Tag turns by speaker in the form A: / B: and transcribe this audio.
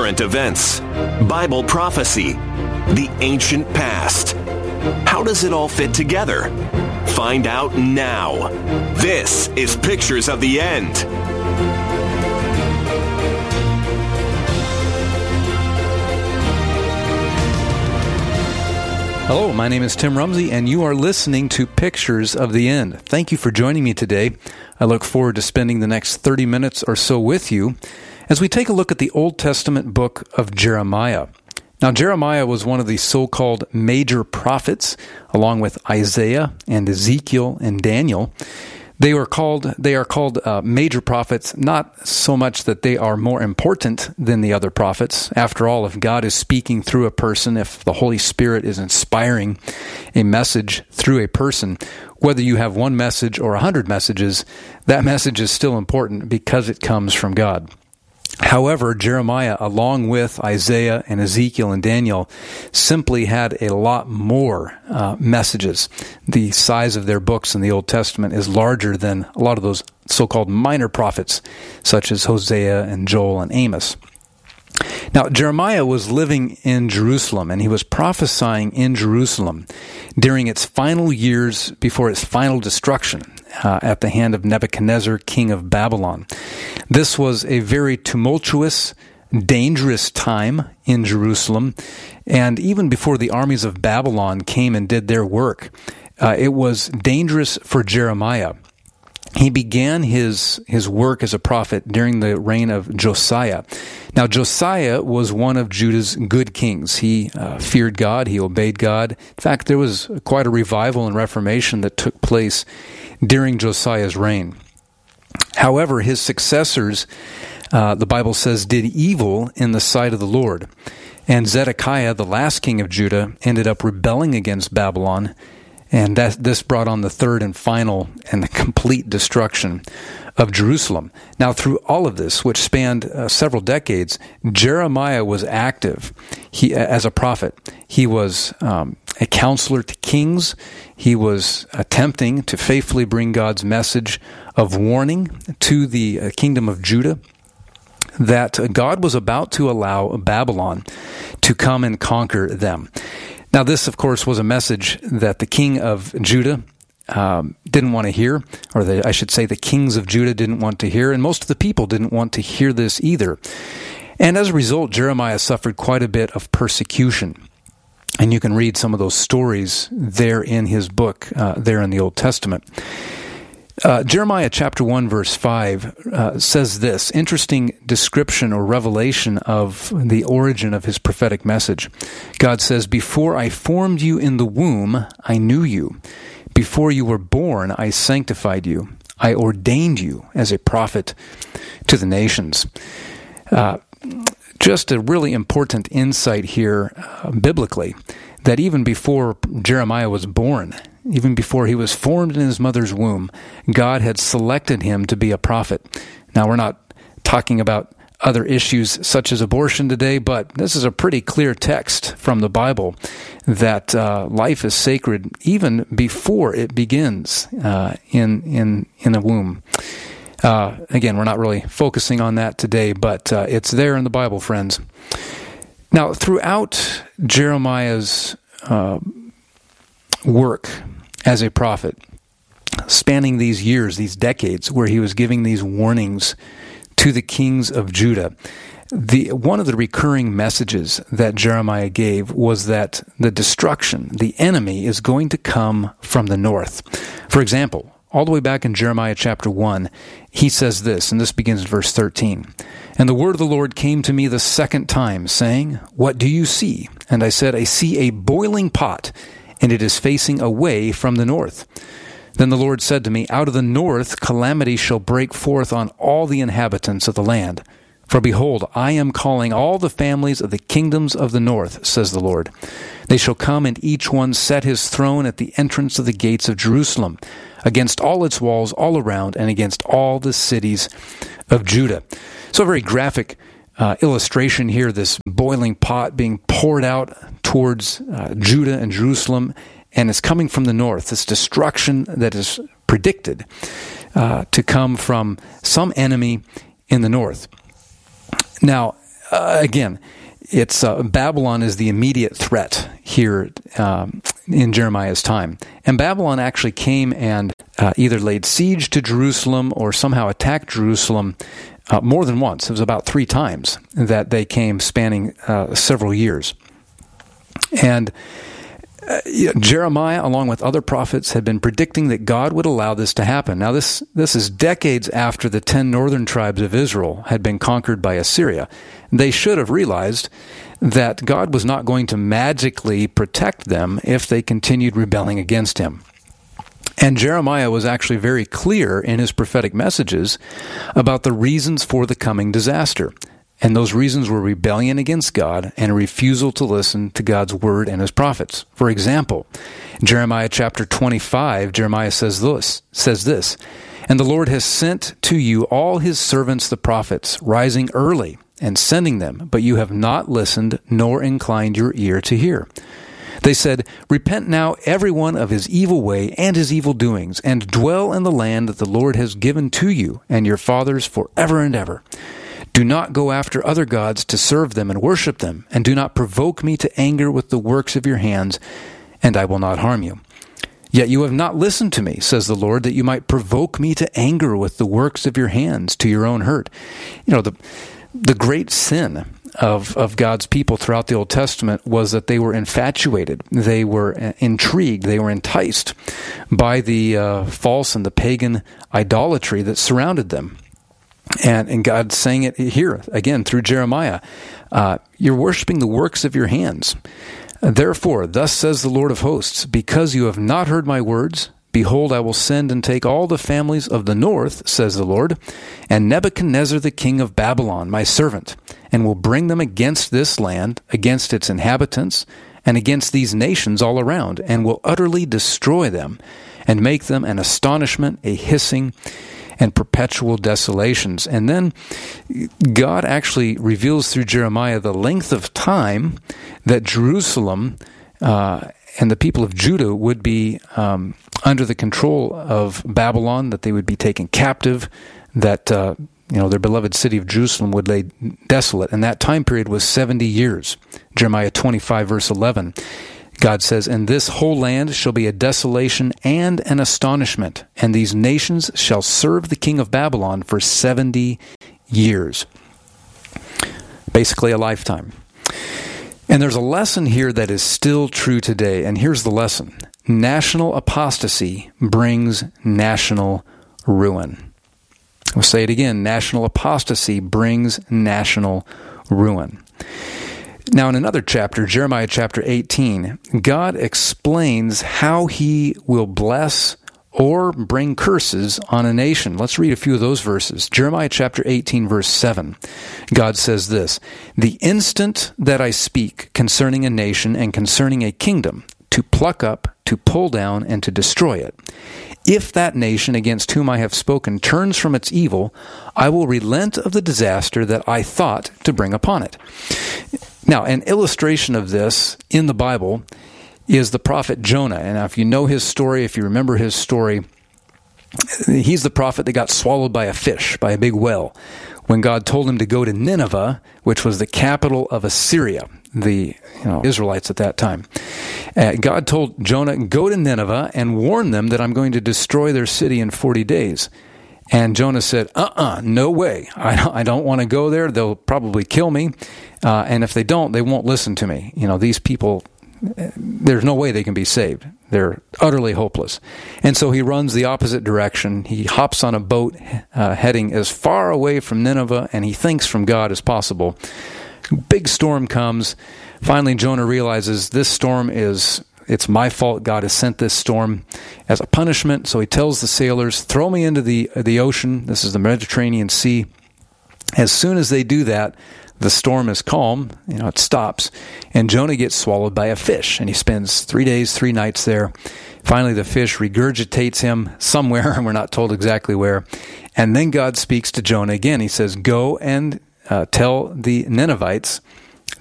A: current events, Bible prophecy, the ancient past. How does it all fit together? Find out now. This is Pictures of the End.
B: Hello, my name is Tim Rumsey, and you are listening to Pictures of the End. Thank you for joining me today. I look forward to spending the next 30 minutes or so with you as we take a look at the Old Testament book of Jeremiah. Now, Jeremiah was one of the so-called major prophets, along with Isaiah and Ezekiel and Daniel. They are called major prophets, not so much that they are more important than the other prophets. After all, if God is speaking through a person, if the Holy Spirit is inspiring a message through a person, whether you have one message or 100 messages, that message is still important because it comes from God. However, Jeremiah, along with Isaiah and Ezekiel and Daniel, simply had a lot more messages. The size of their books in the Old Testament is larger than a lot of those so-called minor prophets, such as Hosea and Joel and Amos. Now, Jeremiah was living in Jerusalem, and he was prophesying in Jerusalem during its final years before its final destruction at the hand of Nebuchadnezzar, king of Babylon. This was a very tumultuous, dangerous time in Jerusalem, and even before the armies of Babylon came and did their work, it was dangerous for Jeremiah. He began his work as a prophet during the reign of Josiah. Now, Josiah was one of Judah's good kings. He feared God. He obeyed God. In fact, there was quite a revival and reformation that took place during Josiah's reign. However, his successors, the Bible says, did evil in the sight of the Lord. And Zedekiah, the last king of Judah, ended up rebelling against Babylon, and this brought on the third and final and the complete destruction of Jerusalem. Now, through all of this, which spanned several decades, Jeremiah was active as a prophet. He was a counselor to kings. He was attempting to faithfully bring God's message of warning to the kingdom of Judah that God was about to allow Babylon to come and conquer them. Now, this, of course, was a message that the king of Judah didn't want to hear, or I should say the kings of Judah didn't want to hear, and most of the people didn't want to hear this either. And as a result, Jeremiah suffered quite a bit of persecution. And you can read some of those stories there in his book, there in the Old Testament. Jeremiah chapter 1, verse 5 says this, interesting description or revelation of the origin of his prophetic message. God says, "Before I formed you in the womb, I knew you. Before you were born, I sanctified you. I ordained you as a prophet to the nations." Just a really important insight here biblically, that even before Jeremiah was born, even before he was formed in his mother's womb, God had selected him to be a prophet. Now, we're not talking about other issues such as abortion today, but this is a pretty clear text from the Bible that life is sacred even before it begins in the womb. Again, we're not really focusing on that today, but it's there in the Bible, friends. Now, throughout Jeremiah's work as a prophet, spanning these years, these decades, where he was giving these warnings to the kings of Judah, one of the recurring messages that Jeremiah gave was that the destruction, the enemy, is going to come from the north. For example, all the way back in Jeremiah chapter 1, he says this, and this begins in verse 13. "And the word of the Lord came to me the second time, saying, What do you see? And I said, I see a boiling pot, and it is facing away from the north. Then the Lord said to me, Out of the north calamity shall break forth on all the inhabitants of the land. For behold, I am calling all the families of the kingdoms of the north, says the Lord. They shall come, and each one set his throne at the entrance of the gates of Jerusalem, against all its walls all around, and against all the cities of Judah." So a very graphic illustration here, this boiling pot being poured out towards Judah and Jerusalem, and it's coming from the north, this destruction that is predicted to come from some enemy in the north. Now, again, it's Babylon is the immediate threat here in Jeremiah's time. And Babylon actually came and either laid siege to Jerusalem or somehow attacked Jerusalem more than once. It was about 3 times that they came, spanning several years. And Jeremiah, along with other prophets, had been predicting that God would allow this to happen. Now, this is decades after the 10 northern tribes of Israel had been conquered by Assyria. They should have realized that God was not going to magically protect them if they continued rebelling against him. And Jeremiah was actually very clear in his prophetic messages about the reasons for the coming disaster. And those reasons were rebellion against God and a refusal to listen to God's word and his prophets. For example, Jeremiah chapter 25, Jeremiah says this, "And the Lord has sent to you all his servants the prophets, rising early and sending them, but you have not listened nor inclined your ear to hear. They said, 'Repent now every one of his evil way and his evil doings, and dwell in the land that the Lord has given to you and your fathers forever and ever. Do not go after other gods to serve them and worship them, and do not provoke me to anger with the works of your hands, and I will not harm you. Yet you have not listened to me, says the Lord, that you might provoke me to anger with the works of your hands to your own hurt.'" You know, the great sin of God's people throughout the Old Testament was that they were infatuated, they were intrigued, they were enticed by the false and the pagan idolatry that surrounded them. And God's saying it here, again, through Jeremiah. You're worshiping the works of your hands. "Therefore, thus says the Lord of hosts, because you have not heard my words, behold, I will send and take all the families of the north, says the Lord, and Nebuchadnezzar the king of Babylon, my servant, and will bring them against this land, against its inhabitants, and against these nations all around, and will utterly destroy them, and make them an astonishment, a hissing, and perpetual desolations." And then God actually reveals through Jeremiah the length of time that Jerusalem and the people of Judah would be under the control of Babylon, that they would be taken captive, that their beloved city of Jerusalem would lay desolate. And that time period was 70 years. Jeremiah 25, verse 11. God says, "And this whole land shall be a desolation and an astonishment, and these nations shall serve the king of Babylon for 70 years." Basically a lifetime. And there's a lesson here that is still true today, and here's the lesson. National apostasy brings national ruin. We'll say it again. National apostasy brings national ruin. Now, in another chapter, Jeremiah chapter 18, God explains how he will bless or bring curses on a nation. Let's read a few of those verses. Jeremiah chapter 18, verse 7. God says this, "The instant that I speak concerning a nation and concerning a kingdom, to pluck up, to pull down, and to destroy it, if that nation against whom I have spoken turns from its evil, I will relent of the disaster that I thought to bring upon it." Now, an illustration of this in the Bible is the prophet Jonah. And if you know his story, if you remember his story, he's the prophet that got swallowed by a fish, by a big whale, when God told him to go to Nineveh, which was the capital of Assyria, the Israelites at that time. God told Jonah, "Go to Nineveh and warn them that I'm going to destroy their city in 40 days. And Jonah said, no way. I don't want to go there. They'll probably kill me. And if they don't, they won't listen to me. These people, there's no way they can be saved. They're utterly hopeless. And so he runs the opposite direction. He hops on a boat heading as far away from Nineveh, and he thinks from God as possible. Big storm comes. Finally, Jonah realizes this storm it's my fault. God has sent this storm as a punishment. So he tells the sailors, throw me into the ocean. This is the Mediterranean Sea. As soon as they do that, the storm is calm. It stops. And Jonah gets swallowed by a fish. And he spends 3 days, 3 nights there. Finally, the fish regurgitates him somewhere, and we're not told exactly where. And then God speaks to Jonah again. He says, go and tell the Ninevites